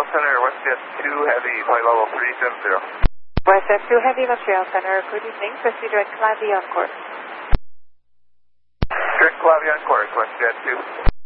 Trail Center, WestJet 2 Heavy, flight level 370. WestJet 2 Heavy, Trail Center, good evening. Proceed direct Clavia on course. Direct Clavia on course, WestJet 2.